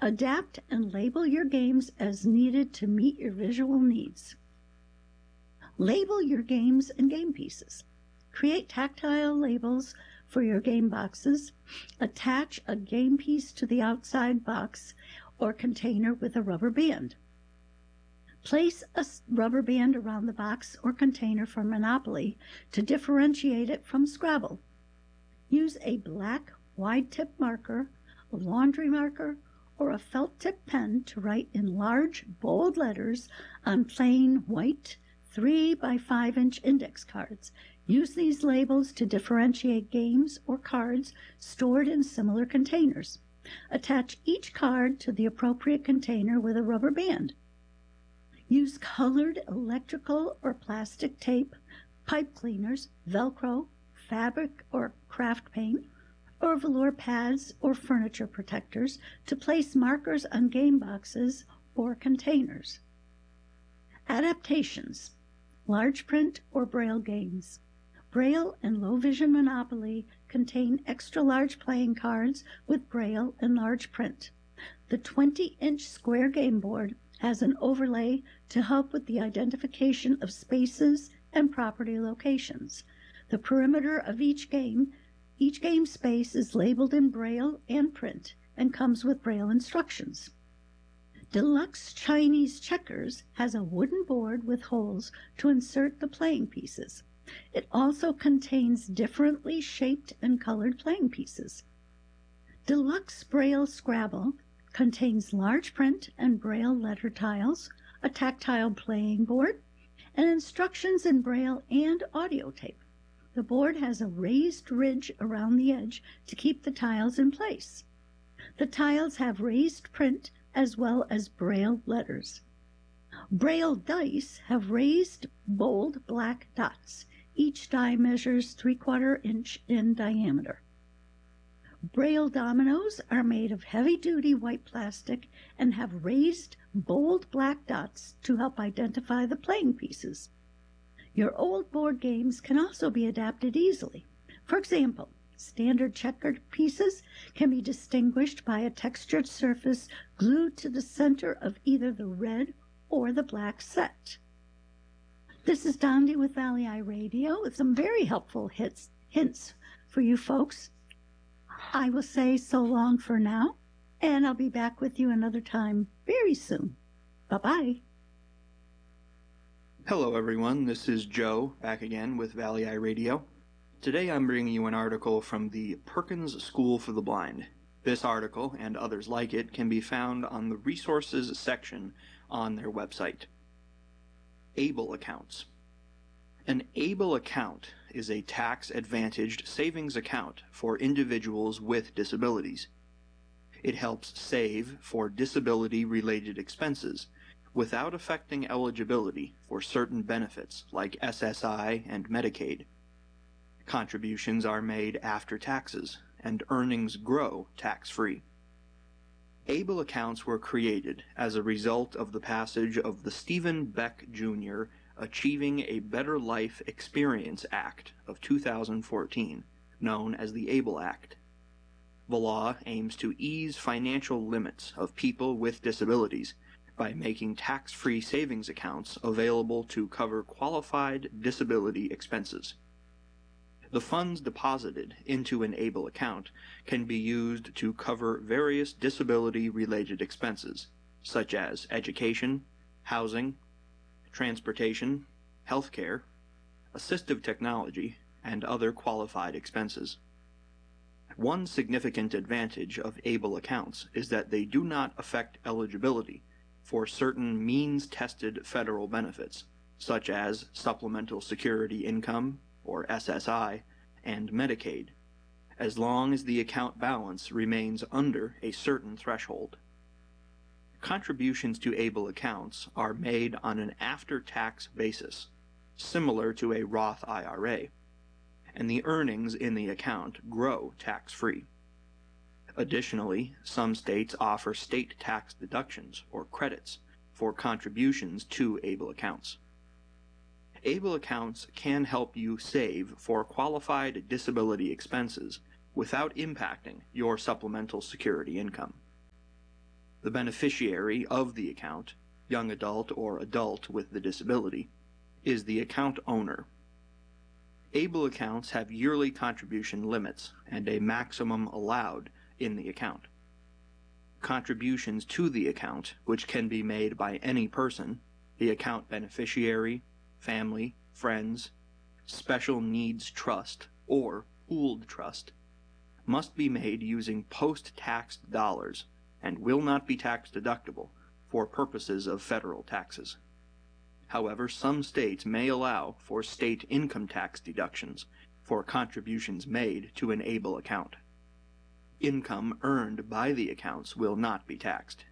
Adapt and label your games as needed to meet your visual needs. Label your games and game pieces. Create tactile labels for your game boxes. Attach a game piece to the outside box or container with a rubber band. Place a rubber band around the box or container for Monopoly to differentiate it from Scrabble. Use a black wide-tip marker, a laundry marker, or a felt-tip pen to write in large, bold letters on plain white 3 by 5 inch index cards. Use these labels to differentiate games or cards stored in similar containers. Attach each card to the appropriate container with a rubber band. Use colored electrical or plastic tape, pipe cleaners, Velcro, fabric or craft paint, or velour pads or furniture protectors to place markers on game boxes or containers. Adaptations: large print or Braille games. Braille and low vision Monopoly contain extra large playing cards with Braille and large print. The 20-inch square game board has an overlay to help with the identification of spaces and property locations. The perimeter of each game space is labeled in Braille and print and comes with Braille instructions. Deluxe Chinese Checkers has a wooden board with holes to insert the playing pieces. It also contains differently shaped and colored playing pieces. Deluxe Braille Scrabble contains large print and Braille letter tiles, a tactile playing board, and instructions in Braille and audio tape. The board has a raised ridge around the edge to keep the tiles in place. The tiles have raised print as well as Braille letters. Braille dice have raised, bold black dots. Each die measures 3/4 inch in diameter. Braille dominoes are made of heavy-duty white plastic and have raised, bold black dots to help identify the playing pieces. Your old board games can also be adapted easily. For example, standard checkered pieces can be distinguished by a textured surface glued to the center of either the red or the black set. This is Dondi with Valley Eye Radio with some very helpful hints for you folks. I will say so long for now, and I'll be back with you another time very soon. Bye-bye. Hello everyone, this is Joe, back again with Valley Eye Radio. Today I'm bringing you an article from the Perkins School for the Blind. This article, and others like it, can be found on the Resources section on their website. ABLE accounts. An ABLE account is a tax-advantaged savings account for individuals with disabilities. It helps save for disability-related expenses without affecting eligibility for certain benefits like SSI and Medicaid. Contributions are made after taxes, and earnings grow tax-free. ABLE accounts were created as a result of the passage of the Stephen Beck Jr. Achieving a Better Life Experience Act of 2014, known as the ABLE Act. The law aims to ease financial limits of people with disabilities by making tax-free savings accounts available to cover qualified disability expenses. The funds deposited into an ABLE account can be used to cover various disability-related expenses, such as education, housing, transportation, healthcare, assistive technology, and other qualified expenses. One significant advantage of ABLE accounts is that they do not affect eligibility for certain means-tested federal benefits, such as Supplemental Security Income, or SSI, and Medicaid, as long as the account balance remains under a certain threshold. Contributions to ABLE accounts are made on an after-tax basis, similar to a Roth IRA, and the earnings in the account grow tax-free. Additionally, some states offer state tax deductions or credits for contributions to ABLE accounts. ABLE accounts can help you save for qualified disability expenses without impacting your supplemental security income. The beneficiary of the account, young adult or adult with the disability, is the account owner. ABLE accounts have yearly contribution limits and a maximum allowed in the account. Contributions to the account, which can be made by any person, the account beneficiary, family, friends, special needs trust, or pooled trust, must be made using post-taxed dollars and will not be tax-deductible for purposes of federal taxes. However, some states may allow for state income tax deductions for contributions made to an ABLE account. Income earned by the accounts will not be taxed.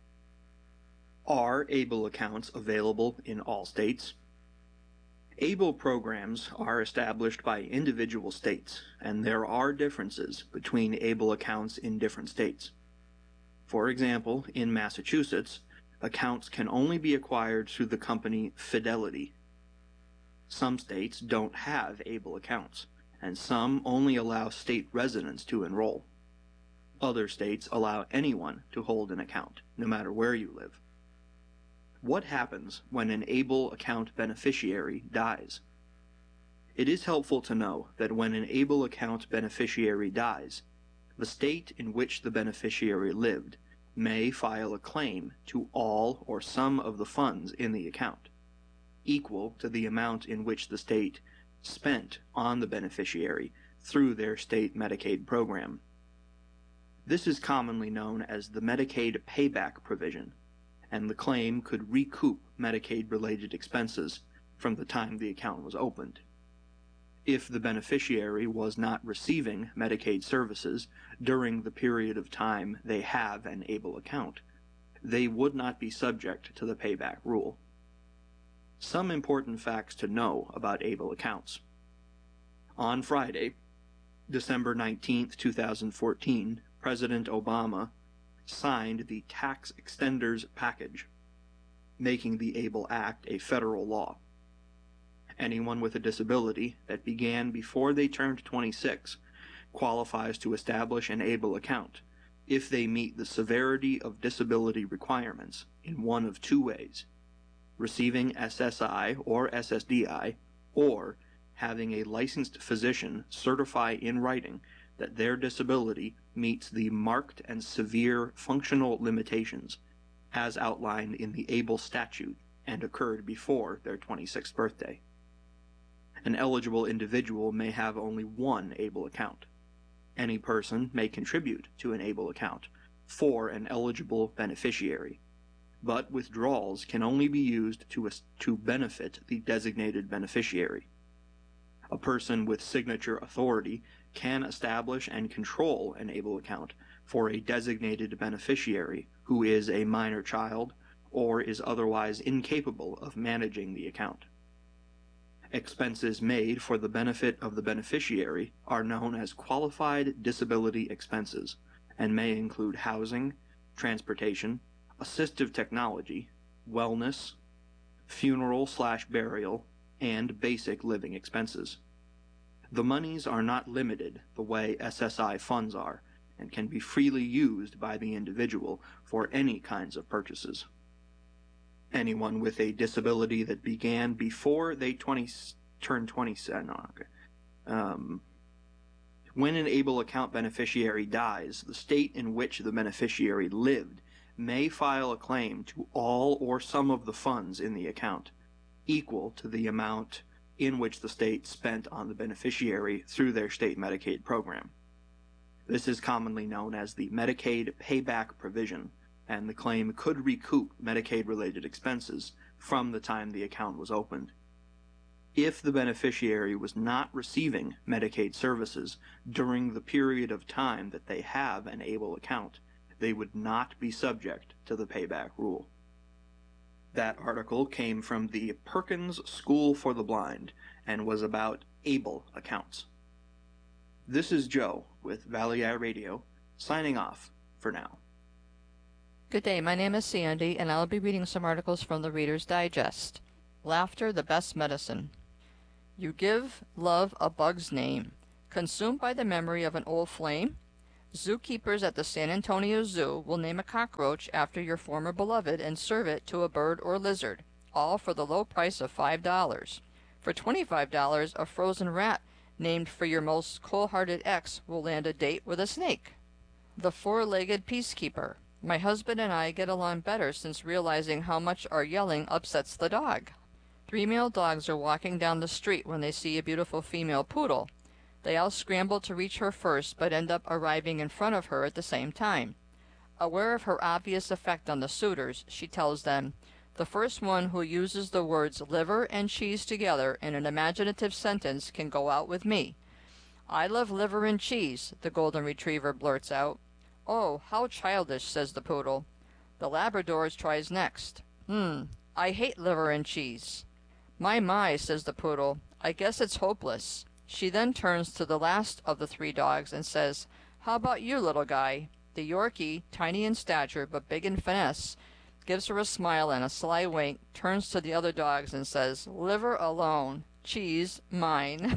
Are ABLE accounts available in all states? ABLE programs are established by individual states, and there are differences between ABLE accounts in different states. For example, in Massachusetts, accounts can only be acquired through the company Fidelity. Some states don't have ABLE accounts, and some only allow state residents to enroll. Other states allow anyone to hold an account, no matter where you live. What happens when an ABLE account beneficiary dies? It is helpful to know that when an ABLE account beneficiary dies, the state in which the beneficiary lived may file a claim to all or some of the funds in the account, equal to the amount in which the state spent on the beneficiary through their state Medicaid program. This is commonly known as the Medicaid payback provision, and the claim could recoup Medicaid-related expenses from the time the account was opened. If the beneficiary was not receiving Medicaid services during the period of time they have an ABLE account, they would not be subject to the payback rule. Some important facts to know about ABLE accounts. On Friday, December 19, 2014, President Obama signed the Tax Extenders Package, making the ABLE Act a federal law. Anyone with a disability that began before they turned 26 qualifies to establish an ABLE account if they meet the severity of disability requirements in one of two ways: receiving SSI or SSDI, or having a licensed physician certify in writing that their disability meets the marked and severe functional limitations as outlined in the ABLE statute and occurred before their 26th birthday. An eligible individual may have only one ABLE account. Any person may contribute to an ABLE account for an eligible beneficiary, but withdrawals can only be used to benefit the designated beneficiary. A person with signature authority can establish and control an ABLE account for a designated beneficiary who is a minor child or is otherwise incapable of managing the account. Expenses made for the benefit of the beneficiary are known as qualified disability expenses and may include housing, transportation, assistive technology, wellness, funeral/burial, and basic living expenses. The monies are not limited the way SSI funds are and can be freely used by the individual for any kinds of purchases. Anyone with a disability that began before they turned 27. When an ABLE account beneficiary dies, the state in which the beneficiary lived may file a claim to all or some of the funds in the account, equal to the amount in which the state spent on the beneficiary through their state Medicaid program. This is commonly known as the Medicaid payback provision, and the claim could recoup Medicaid-related expenses from the time the account was opened. If the beneficiary was not receiving Medicaid services during the period of time that they have an ABLE account, they would not be subject to the payback rule. That article came from the Perkins School for the Blind and was about ABLE accounts. This is Joe with Valley Eye Radio, signing off for now. Good day, my name is Sandy, and I'll be reading some articles from the Reader's Digest. Laughter, the best medicine. You give love a bug's name, consumed by the memory of an old flame? Zookeepers at the San Antonio Zoo will name a cockroach after your former beloved and serve it to a bird or lizard, all for the low price of $5. For $25, a frozen rat named for your most cold-hearted ex will land a date with a snake. The Four-Legged Peacekeeper. My husband and I get along better since realizing how much our yelling upsets the dog. 3 male dogs are walking down the street when they see a beautiful female poodle. They all scramble to reach her first, but end up arriving in front of her at the same time. Aware of her obvious effect on the suitors, she tells them, "The first one who uses the words liver and cheese together in an imaginative sentence can go out with me." "I love liver and cheese," the golden retriever blurts out. "Oh, how childish," says the poodle. The Labrador tries next. I hate liver and cheese." My, says the poodle, "I guess it's hopeless." She then turns to the last of the 3 dogs and says, "How about you, little guy?" The Yorkie, tiny in stature but big in finesse, gives her a smile and a sly wink, turns to the other dogs and says, "Liver alone, cheese mine."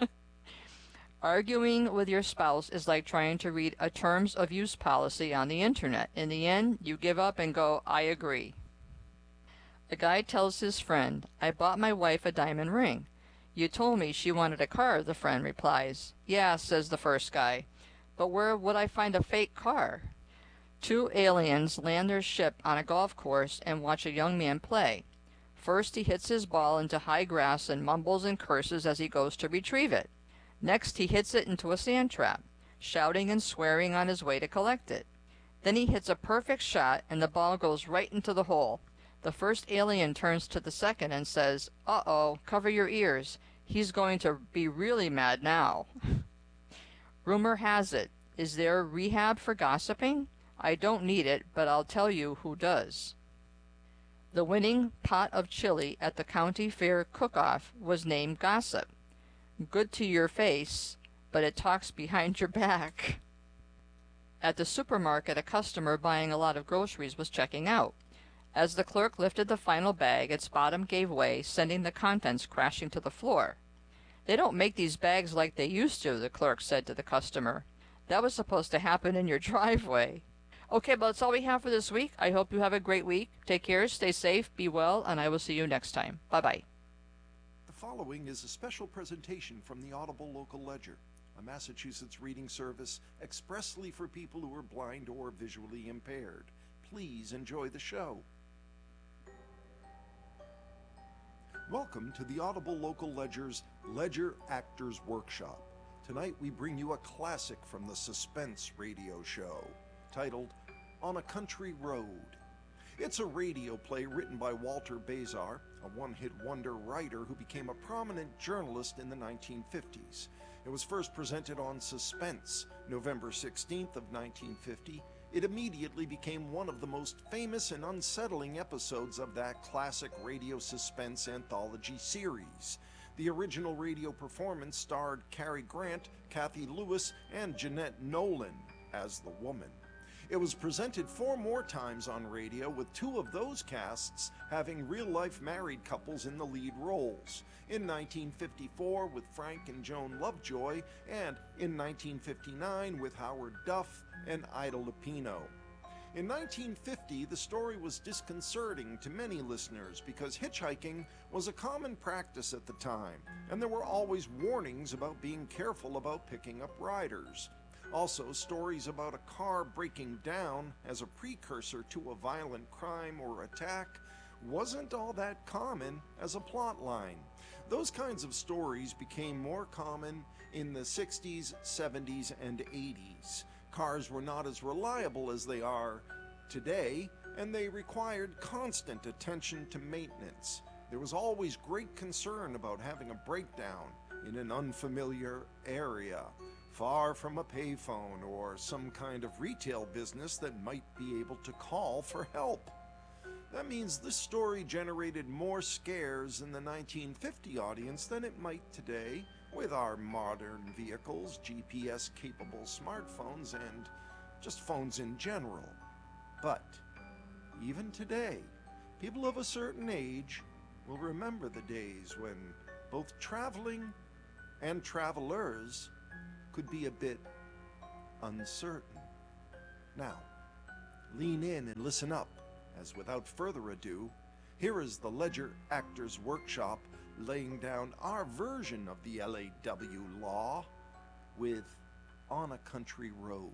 Arguing with your spouse is like trying to read a terms of use policy on the internet. In the end, you give up and go, "I agree." A guy tells his friend, "I bought my wife a diamond ring." "You told me she wanted a car," the friend replies. "Yeah," says the first guy, "but where would I find a fake car?" 2 aliens land their ship on a golf course and watch a young man play. First he hits his ball into high grass and mumbles and curses as he goes to retrieve it. Next he hits it into a sand trap, shouting and swearing on his way to collect it. Then he hits a perfect shot and the ball goes right into the hole. The first alien turns to the second and says, "Uh-oh, cover your ears. He's going to be really mad now." Rumor has it, is there rehab for gossiping? I don't need it, but I'll tell you who does. The winning pot of chili at the county fair cook-off was named Gossip. Good to your face, but it talks behind your back. At the supermarket, a customer buying a lot of groceries was checking out. As the clerk lifted the final bag, its bottom gave way, sending the contents crashing to the floor. "They don't make these bags like they used to," the clerk said to the customer. "That was supposed to happen in your driveway." Okay, but that's all we have for this week. I hope you have a great week. Take care, stay safe, be well, and I will see you next time. Bye-bye. The following is a special presentation from the Audible Local Ledger, a Massachusetts reading service expressly for people who are blind or visually impaired. Please enjoy the show. Welcome to the Audible Local Ledger's Ledger Actors Workshop. Tonight we bring you a classic from the Suspense radio show, titled On a Country Road. It's a radio play written by Walter Bazar, a one-hit wonder writer who became a prominent journalist in the 1950s. It was first presented on Suspense, November 16th of 1950. It immediately became one of the most famous and unsettling episodes of that classic radio suspense anthology series. The original radio performance starred Cary Grant, Kathy Lewis, and Jeanette Nolan as the woman. It was presented 4 more times on radio, with 2 of those casts having real-life married couples in the lead roles. In 1954 with Frank and Joan Lovejoy, and in 1959 with Howard Duff and Ida Lupino. In 1950, the story was disconcerting to many listeners because hitchhiking was a common practice at the time, and there were always warnings about being careful about picking up riders. Also, stories about a car breaking down as a precursor to a violent crime or attack wasn't all that common as a plot line. Those kinds of stories became more common in the 60s, 70s, and 80s. Cars were not as reliable as they are today, and they required constant attention to maintenance. There was always great concern about having a breakdown in an unfamiliar area, far from a payphone or some kind of retail business that might be able to call for help. That means this story generated more scares in the 1950 audience than it might today, with our modern vehicles, GPS-capable smartphones, and just phones in general. But even today, people of a certain age will remember the days when both traveling and travelers could be a bit uncertain. Now, lean in and listen up, as without further ado, here is the Ledger Actors Workshop laying down our version of the LAW law with On a Country Road.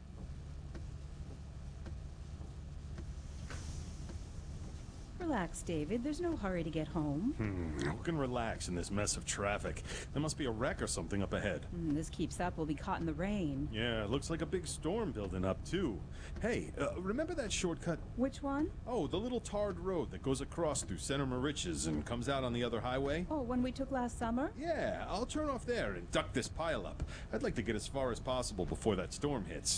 Relax, David. There's no hurry to get home. Who can relax in this mess of traffic? There must be a wreck or something up ahead. This keeps up, we'll be caught in the rain. Yeah, it looks like a big storm building up, too. Hey, remember that shortcut? Which one? Oh, the little tarred road that goes across through Center Moriches and comes out on the other highway? Oh, one we took last summer? Yeah, I'll turn off there and duck this pileup. I'd like to get as far as possible before that storm hits.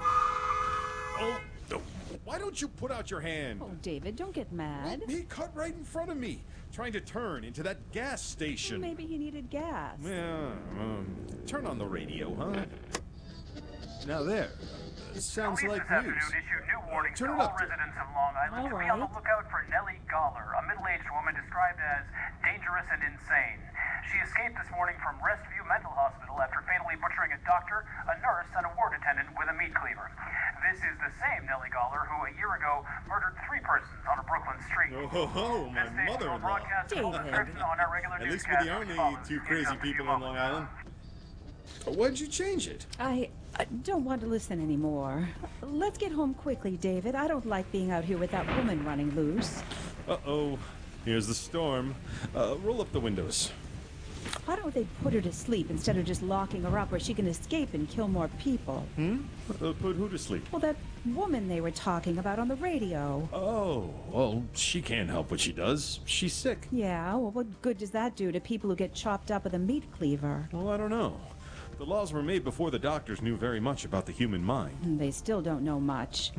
Oh, why don't you put out your hand? Oh, David, don't get mad. He cut right in front of me, trying to turn into that gas station. Maybe he needed gas. Yeah, turn on the radio, huh? Now there. Sounds Police like this afternoon news. issued new warnings to Turn it all up. residents of Long Island to be on the lookout for Nellie Goller, a middle-aged woman described as dangerous and insane. She escaped this morning from Restview Mental Hospital after fatally butchering a doctor, a nurse, and a ward attendant with a meat cleaver. This is the same Nellie Goller who a year ago murdered 3 persons on a Brooklyn street. Oh, my This station will mother-in-law. broadcast full David. description on our regular At least newscast, we're the which only follows 2 in crazy just a few people on Long moments. Island. Why'd you change it? I don't want to listen anymore. Let's get home quickly, David. I don't like being out here with that woman running loose. Uh-oh. Here's the storm. Roll up the windows. Why don't they put her to sleep instead of just locking her up where she can escape and kill more people? Put who to sleep? Well, that woman they were talking about on the radio. Oh, well, she can't help what she does. She's sick. Yeah, well, what good does that do to people who get chopped up with a meat cleaver? Well, I don't know. The laws were made before the doctors knew very much about the human mind. They still don't know much.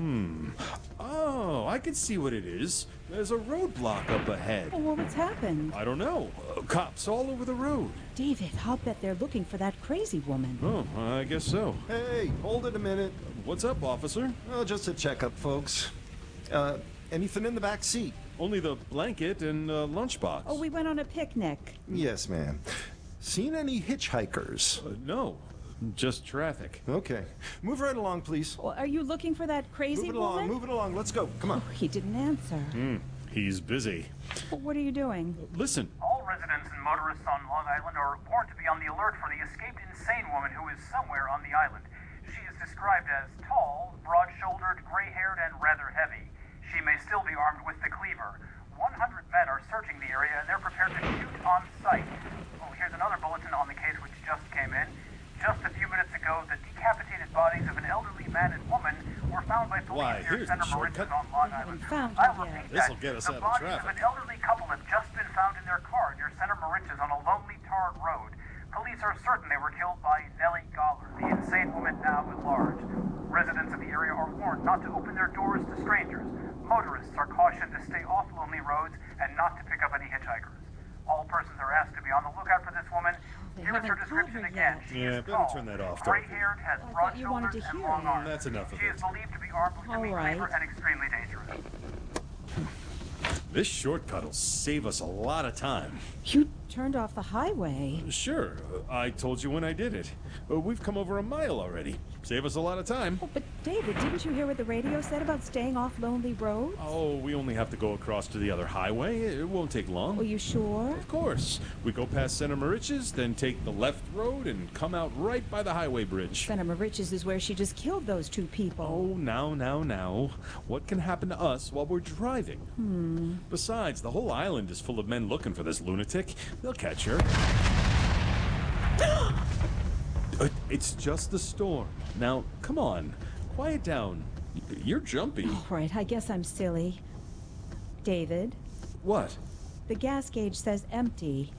Oh, I can see what it is. There's a roadblock up ahead. Oh, well, what's happened? I don't know. Cops all over the road. David, I'll bet they're looking for that crazy woman. Oh, I guess so. Hey, hold it a minute. What's up, officer? Oh, just a checkup, folks. Anything in the back seat? Only the blanket and lunchbox. Oh, we went on a picnic. Yes, ma'am. Seen any hitchhikers? No, just traffic. Okay. Move right along, please. Well, are you looking for that crazy Move it along, woman? move it along. Let's go. Come on. Oh, he didn't answer. He's busy. Well, what are you doing? Listen. All residents and motorists on Long Island are warned to be on the alert for the escaped insane woman who is somewhere on the island. She is described as tall, broad-shouldered, gray-haired, and rather heavy. She may still be armed with the cleaver. 100 men are searching the area, and they're prepared to shoot on sight. Oh, here's another bulletin on the case which just came in. Just a few minutes ago, the decapitated bodies of an elderly man and woman were found by police Why, near here's Center the shortcut. Moriches on Long Island. Found I'll her yet. repeat This'll that. get us The out of bodies traffic. of an elderly couple have just been found in their car near Center Moriches on a lonely tarred road. Police are certain they were killed by Nellie Goller, the insane woman now at large. Residents of the area are warned not to open their doors to strangers. Motorists are cautioned to stay off lonely roads and not to pick up any hitchhikers. All persons are asked to be on the lookout for this woman. They Here is her haven't caught description her again. yet. She Yeah, is better tall, turn that off, Dorothy. gray-haired, has I broad thought you wanted shoulders to and hear long it. arms. That's enough of She it. is believed to be armed with a All meat right. cleaver and extremely dangerous. This shortcut will save us a lot of time. You turned off the highway. Sure, I told you when I did it. We've come over a mile already. Save us a lot of time. Oh, but David, didn't you hear what the radio said about staying off lonely roads? Oh, we only have to go across to the other highway. It won't take long. Are you sure? Of course. We go past Center Moriches, then take the left road and come out right by the highway bridge. Center Moriches is where she just killed those 2 people. Oh, now. What can happen to us while we're driving? Besides, the whole island is full of men looking for this lunatic. They'll catch her. It's just the storm. Now, come on. Quiet down. You're jumpy. All right, I guess I'm silly. David, What? the gas gauge says empty.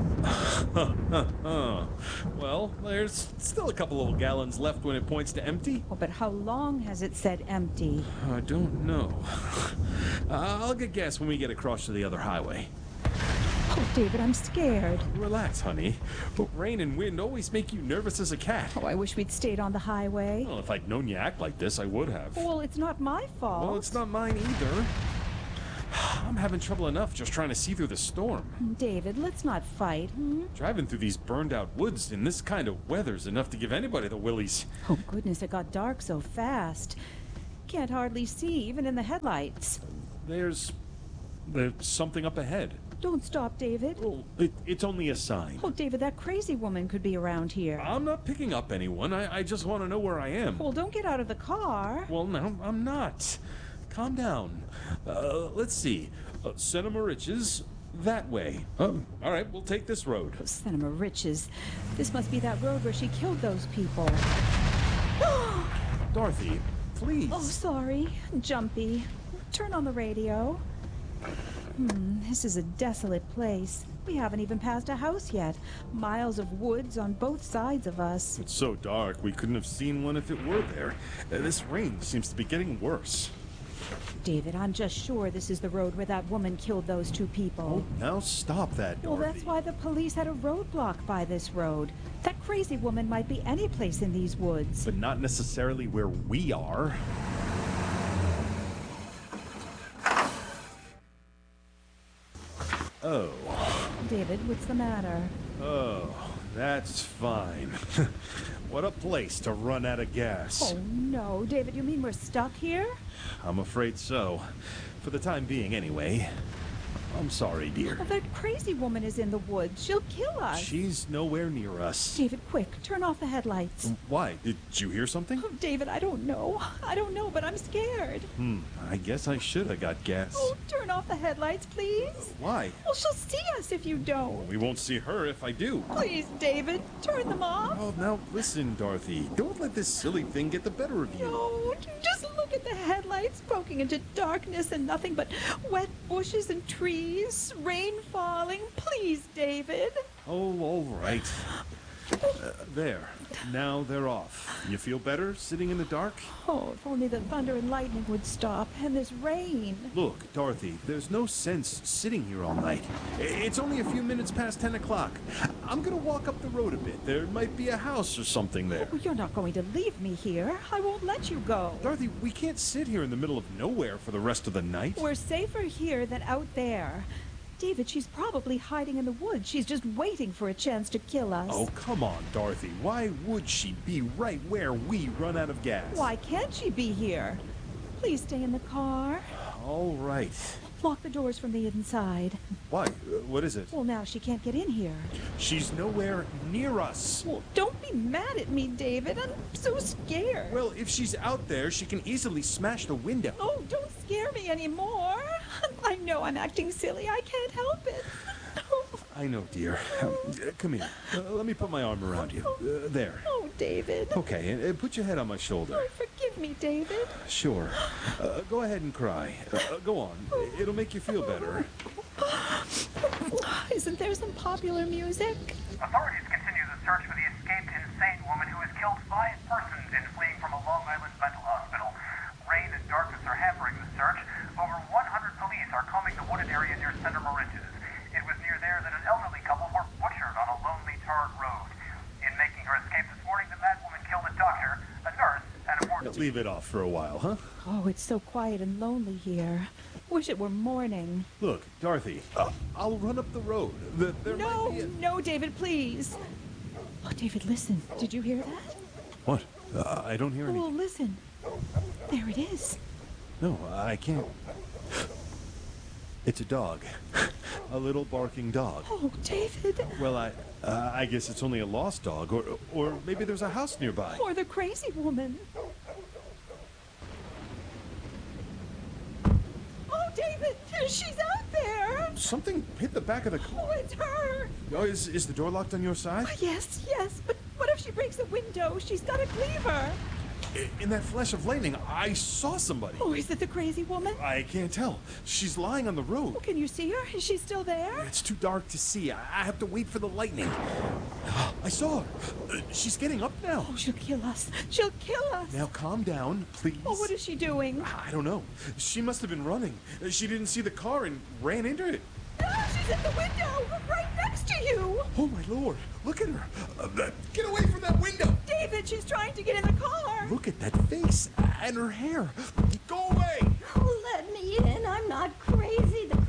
Well, there's still a couple of gallons left when it points to empty. Oh, but how long has it said empty? I don't know. I'll get gas when we get across to the other highway. Oh, David, I'm scared. Relax, honey. But rain and wind always make you nervous as a cat. Oh, I wish we'd stayed on the highway. Well, if I'd known you act like this, I would have. Well, it's not my fault. Well, it's not mine either. I'm having trouble enough just trying to see through the storm. David, let's not fight. Driving through these burned-out woods in this kind of weather's enough to give anybody the willies. Oh, goodness, it got dark so fast. Can't hardly see, even in the headlights. There's something up ahead. Don't stop, David. Well, it's only a sign. Oh, David, that crazy woman could be around here. I'm not picking up anyone. I just want to know where I am. Well, don't get out of the car. Well, no, I'm not. Calm down. Let's see. Cinema Riches, that way. All right, we'll take this road. Oh, Cinema Riches. This must be that road where she killed those people. Dorothy, please. Oh, sorry. Jumpy. Turn on the radio. This is a desolate place. We haven't even passed a house yet. Miles of woods on both sides of us. It's so dark, we couldn't have seen one if it were there. This rain seems to be getting worse. David, I'm just sure this is the road where that woman killed those two people. Oh, now stop that, Dorothy. Well, that's why the police had a roadblock by this road. That crazy woman might be any place in these woods. But not necessarily where we are. Oh. David, what's the matter? Oh, that's fine. What a place to run out of gas. Oh, no. David, you mean we're stuck here? I'm afraid so. For the time being, anyway. I'm sorry, dear. Well, that crazy woman is in the woods. She'll kill us. She's nowhere near us. David, quick, turn off the headlights. Why? Did you hear something? Oh, David, I don't know. I don't know, but I'm scared. I guess I should have got gas. Oh, turn off the headlights, please. Why? Well, she'll see us if you don't. We won't see her if I do. Please, David, turn them off. Oh, now listen, Dorothy. Don't let this silly thing get the better of you. No, just look at the headlights poking into darkness and nothing but wet bushes and trees, rain falling. Please, David. Oh, all right. There. Now they're off. You feel better sitting in the dark? Oh, if only the thunder and lightning would stop, and this rain. Look, Dorothy, there's no sense sitting here all night. It's only a few minutes past 10 o'clock. I'm gonna walk up the road a bit. There might be a house or something there. Oh, you're not going to leave me here. I won't let you go. Dorothy, we can't sit here in the middle of nowhere for the rest of the night. We're safer here than out there. David, she's probably hiding in the woods. She's just waiting for a chance to kill us. Oh, come on, Dorothy. Why would she be right where we run out of gas? Why can't she be here? Please stay in the car. All right. Lock the doors from the inside. Why? What is it? Well, now she can't get in here. She's nowhere near us. Well, don't be mad at me, David. I'm so scared. Well, if she's out there, she can easily smash the window. Oh, don't scare me anymore. I know I'm acting silly. I can't help it. I know, dear. Come here. Let me put my arm around you. There. Oh, David. Okay, and put your head on my shoulder. Oh, forgive me, David. Sure. Go ahead and cry. Go on. It'll make you feel better. Isn't there some popular music? Authorities continue the search for the escaped insane woman who has killed 5 persons in fleeing from a Long Island mental hospital. Rain and darkness are hampering the search. Over 100 police are combing the wooded area near Cinema Ridges. It was near there that an elderly couple were butchered on a lonely tarred road. In making her escape this morning, the mad woman killed a doctor, a nurse, and a mortician. Leave it off for a while, huh? Oh, it's so quiet and lonely here. Wish it were morning. Look, Dorothy, I'll run up the road. There No, might be no, David, please. Oh, David, listen. Did you hear that? What? I don't hear Oh, anything. listen. There it is. No, I can't. It's a dog. A little barking dog. Oh, David. Well, I guess it's only a lost dog, or maybe there's a house nearby. Or the crazy woman. Oh, David, she's out there. Something hit the back of the car. Oh, it's her. Oh, is the door locked on your side? Yes, but what if she breaks the window? She's got a cleaver. In that flash of lightning, I saw somebody. Oh, is it the crazy woman? I can't tell. She's lying on the road. Oh, can you see her? Is she still there? It's too dark to see. I have to wait for the lightning. I saw her. She's getting up now. Oh, she'll kill us. She'll kill us. Now calm down, please. Oh, what is she doing? I don't know. She must have been running. She didn't see the car and ran into it. Ah, she's in the window, right next to you. Oh, my Lord. Look at her. Get away from that window. David, she's trying to get in the car. Look at that face and her hair. Go away. Oh, let me in. I'm not crazy. The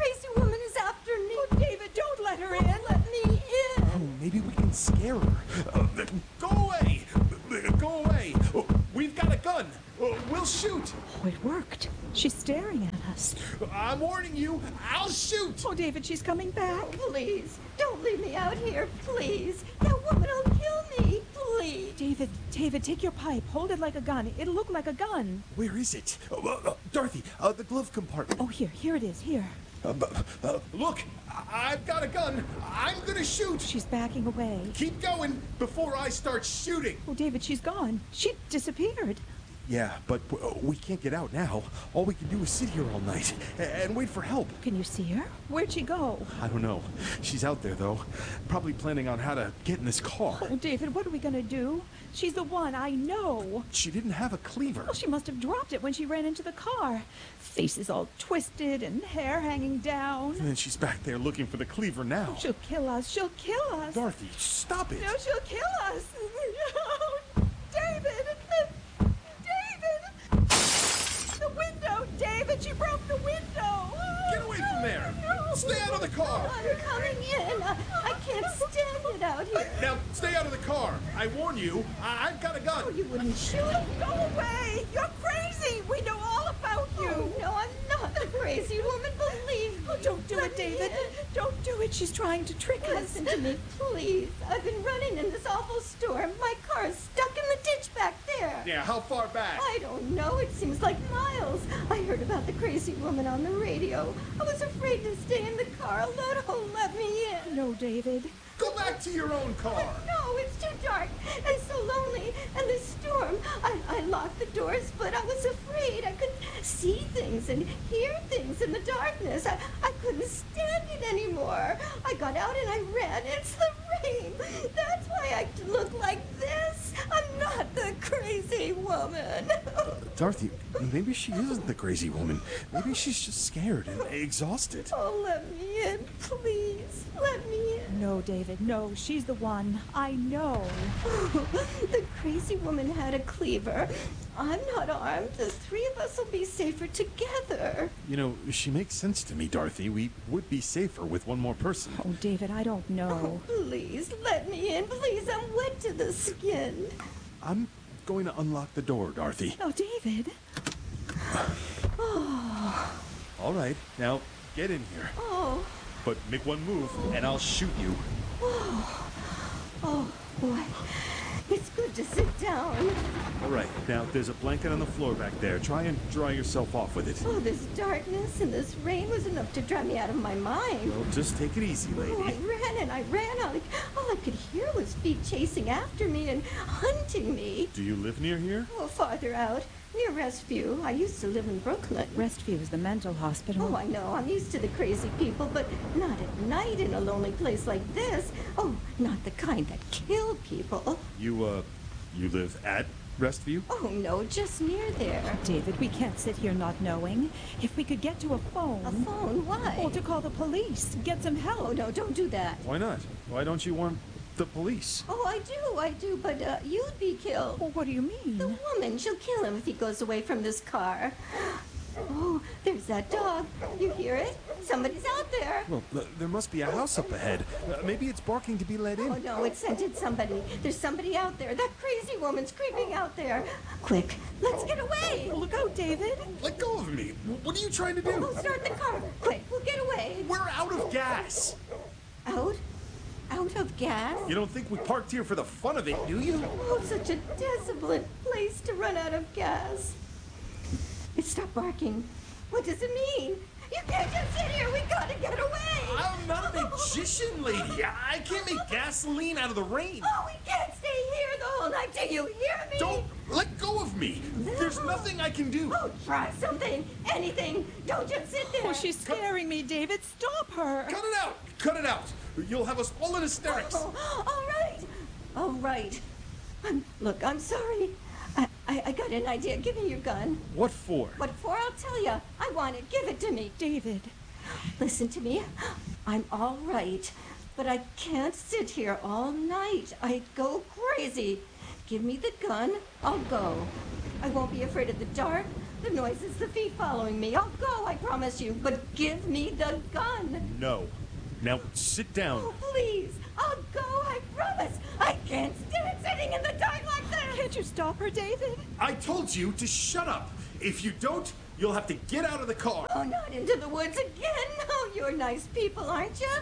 us. I'm warning you, I'll shoot! Oh, David, she's coming back. Please, don't leave me out here, please. That woman will kill me, please. David, take your pipe. Hold it like a gun. It'll look like a gun. Where is it? Dorothy, the glove compartment. Oh, here it is, here. Look, I've got a gun. I'm gonna shoot. She's backing away. Keep going before I start shooting. Oh, David, she's gone. She disappeared. Yeah, but we can't get out now. All we can do is sit here all night and wait for help. Can you see her? Where'd she go? I don't know. She's out there, though. Probably planning on how to get in this car. Oh, David, what are we gonna do? She's the one, I know. She didn't have a cleaver. Well, she must have dropped it when she ran into the car. Face is all twisted and hair hanging down. And she's back there looking for the cleaver now. She'll kill us. She'll kill us. Dorothy, stop it. No, she'll kill us. No, David. The window, David. She broke the window. Get away from there. No. Stay out of the car. I'm coming in. I can't stand it out here. Now, stay out of the car. I warn you, I've got a gun. Oh, you wouldn't shoot. Go away. You're crazy. We know all about you. Oh, no, I'm not a crazy woman. Believe me. Oh, don't do it, David. Don't do it. She's trying to trick us. Listen to me, please. I've been running in this awful storm. My car's stuck in the ditch back there. Yeah, how far back? I don't know. It seems like miles. I heard about the crazy woman on the radio. I was afraid to stay in the car, let alone let me in. No, David. Go back to your own car. No, it's too dark and so lonely. And this storm, I locked the doors, but I was afraid. I could see things and hear things in the darkness. I couldn't stand it anymore. I got out and I ran. It's the rain. That's why I look like this. I'm not the crazy woman. Dorothy, maybe she isn't the crazy woman. Maybe she's just scared and exhausted. Oh, let me in, please. Let me in. No, David. No, she's the one. I know. The crazy woman had a cleaver. I'm not armed. The three of us will be safer together. You know, she makes sense to me, Dorothy. We would be safer with one more person. Oh, David, I don't know. Oh, please, let me in. Please, I'm wet to the skin. I'm going to unlock the door, Dorothy. Oh, David. All right, now get in here. Oh, But make one move, and I'll shoot you. oh, boy. It's good to sit down. All right, now there's a blanket on the floor back there. Try and dry yourself off with it. Oh, this darkness and this rain was enough to drive me out of my mind. Well, just take it easy, lady. Oh, I ran and I ran. All I could hear was feet chasing after me and hunting me. Do you live near here? Oh, farther out, near Restview. I used to live in Brooklyn. Restview is the mental hospital. Oh, I know. I'm used to the crazy people, but not at night in a lonely place like this. Oh, not the kind that kill people. You live at Restview? Oh, no, just near there. David, we can't sit here not knowing. If we could get to a phone. A phone? Why? Or to call the police. Get some help. Oh, no, don't do that. Why not? Why don't you want the police? Oh, I do, but you'd be killed. Well, what do you mean? The woman, she'll kill him if he goes away from this car. Oh, there's that dog. You hear it? Somebody's out there. Well, there must be a house up ahead. Maybe it's barking to be let in. Oh, no, it scented somebody. There's somebody out there. That crazy woman's creeping out there. Quick, let's get away. Look out, David. Let go of me. What are you trying to do? Oh, start the car. Quick, we'll get away. We're out of gas. Out? Out of gas? You don't think we parked here for the fun of it, do you? Oh, such a desolate place to run out of gas. It stopped barking. What does it mean? You can't just sit here. We gotta get away. I'm not a magician, lady. I can't make gasoline out of the rain. Oh, we can't stay here the whole night. Do you hear me? Don't let go of me. There's nothing I can do. Oh, try something. Anything. Don't just sit there. Oh, she's scaring me, David. Stop her. Cut it out. Cut it out. You'll have us all in hysterics. Oh, all right. All right. Look, I'm sorry. I got an idea. Give me your gun. What for? What for? I'll tell you. I want it. Give it to me. David. Listen to me. I'm all right, but I can't sit here all night. I'd go crazy. Give me the gun. I'll go. I won't be afraid of the dark, the noises, the feet following me. I'll go, I promise you. But give me the gun. No. Now sit down. Oh, please. I'll go, I promise. I can't stand sitting in the dark like this. Can't you stop her, David? I told you to shut up. If you don't, you'll have to get out of the car. Oh, not into the woods again. Oh, you're nice people, aren't you?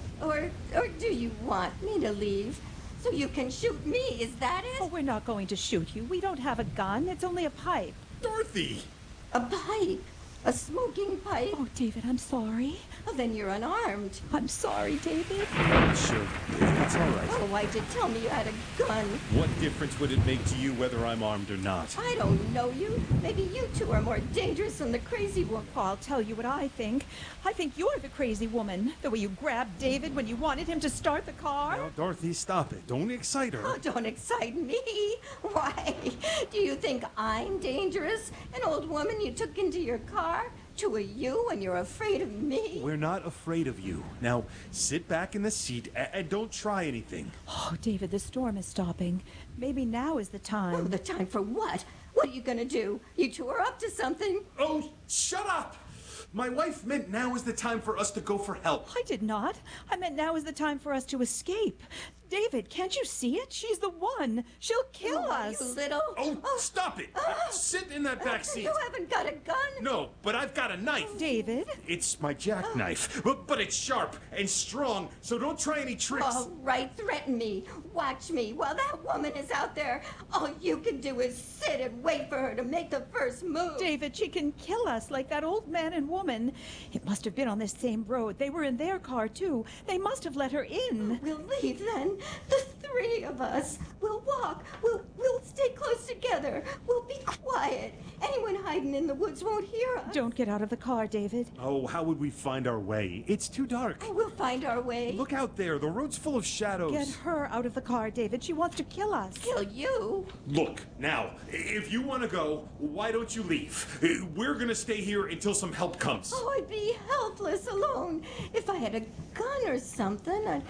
Or do you want me to leave so you can shoot me? Is that it? Oh, we're not going to shoot you. We don't have a gun. It's only a pipe. Dorothy! A pipe? A smoking pipe? Oh, David, I'm sorry. Well, then you're unarmed. I'm sorry, David. Sure, it's all right. Oh, why'd you tell me you had a gun? What difference would it make to you whether I'm armed or not? I don't know you. Maybe you two are more dangerous than the crazy one. Oh, I'll tell you what I think. I think you're the crazy woman. The way you grabbed David when you wanted him to start the car. Now, Dorothy, stop it. Don't excite her. Oh, don't excite me. Why? Do you think I'm dangerous? An old woman you took into your car? To a you and you're afraid of me? We're not afraid of you. Now, sit back in the seat and don't try anything. Oh, David, the storm is stopping. Maybe now is the time. Oh, the time for what? What are you gonna do? You two are up to something. Oh, shut up! My wife meant now is the time for us to go for help. I did not. I meant now is the time for us to escape. David, can't you see it? She's the one. She'll kill us. You little... Oh, stop it! Sit in that back seat. You haven't got a gun? No, but I've got a knife. David? It's my jackknife, but it's sharp and strong, so don't try any tricks. All right, threaten me. Watch me while that woman is out there. All you can do is sit and wait for her to make the first move. David, she can kill us like that old man and woman. It must have been on this same road. They were in their car, too. They must have let her in. We'll leave then. The three of us. We'll walk. We'll stay close together. We'll be quiet. Anyone hiding in the woods won't hear us. Don't get out of the car, David. Oh, how would we find our way? It's too dark. Oh, we'll find our way. Look out there. The road's full of shadows. Get her out of the car, David. She wants to kill us. Kill you? Look, now, if you want to go, why don't you leave? We're going to stay here until some help comes. Oh, I'd be helpless alone. If I had a gun or something,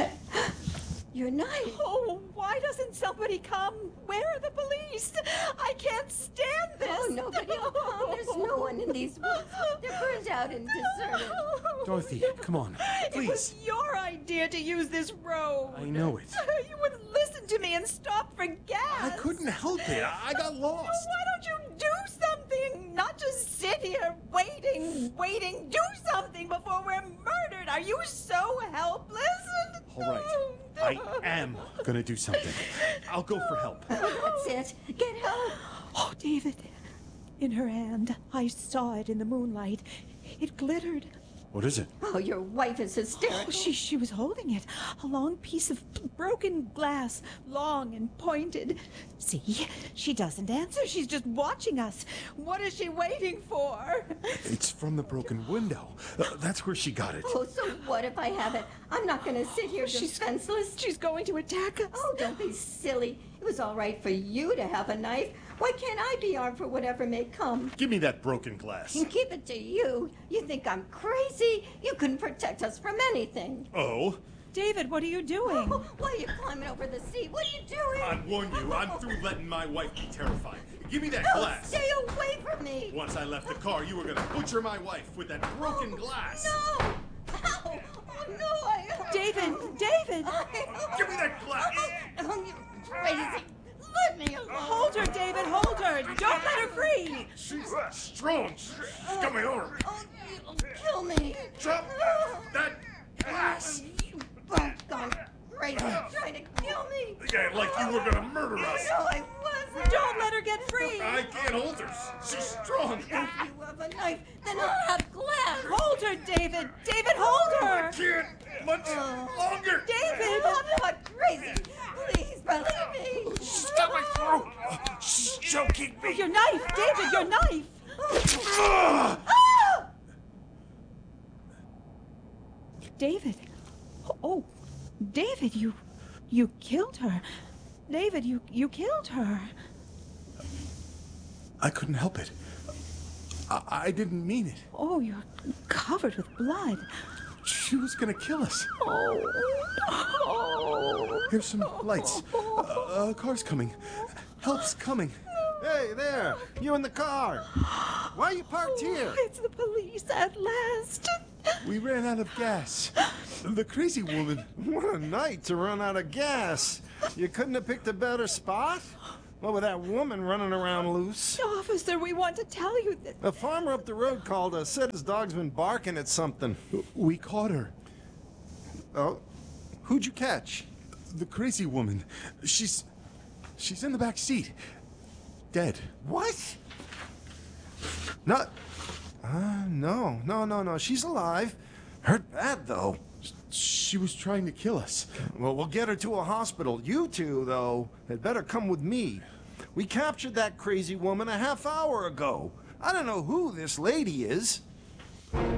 Your knife. Oh, why doesn't somebody come? Where are the police? I can't stand this. Oh, nobody will come. There's no one in these woods. They're burned out and deserted. Dorothy, come on, please. It was your idea to use this road. I know it. You would listen to me and stop for gas. I couldn't help it. I got lost. Why don't you do something? Not just sit here waiting. Do something before we're murdered. Are you so helpless? All right. I am gonna do something. I'll go for help. That's it. Get help. Oh, David. In her hand. I saw it in the moonlight. It glittered. What is it? Oh, your wife is hysterical. Oh, she was holding it. A long piece of broken glass. Long and pointed. See? She doesn't answer. She's just watching us. What is she waiting for? It's from the broken window. That's where she got it. Oh, so what if I have it? I'm not going to sit here defenseless. She's going to attack us. Oh, don't be silly. It was all right for you to have a knife. Why can't I be armed for whatever may come? Give me that broken glass. And keep it to you. You think I'm crazy? You couldn't protect us from anything. Oh? David, what are you doing? Oh, why are you climbing over the seat? What are you doing? I warn you, I'm through letting my wife be terrified. Give me that No, glass. stay away from me. Once I left the car, you were gonna butcher my wife with that broken glass. No. Ow. Oh, no. David! Give me that glass. Oh, you're crazy. Let me alone. Hold her, David, hold her. Don't let her free. She's strong. She's got my arm. Oh, you'll kill me. Drop that glass. You both gone crazy trying to kill me. Yeah, like you were gonna murder us. No, I wasn't. Don't let her get free. I can't hold her. She's strong. If you have a knife, then I'll have glass. Hold her, David. David, hold her. I can't much longer. David. I'm not crazy. Please believe me. She's got my throat. She's choking me. Your knife, David, your knife. Ah! David. Oh, David, you killed her. David, you killed her. I couldn't help it. I didn't mean it. Oh, you're covered with blood. She was gonna kill us. Oh. Here's some lights. A car's coming. Help's coming. Hey there, you in the car. Why are you parked here? It's the police at last. We ran out of gas. The crazy woman. What a night to run out of gas. You couldn't have picked a better spot? What with that woman running around loose? Officer, we want to tell you that... A farmer up the road called us, said his dog's been barking at something. We caught her. Oh, who'd you catch? The crazy woman. She's in the back seat. Dead. What? No. No. She's alive. Hurt bad, though. She was trying to kill us. Well, we'll get her to a hospital. You two, though, had better come with me. We captured that crazy woman a half hour ago. I don't know who this lady is.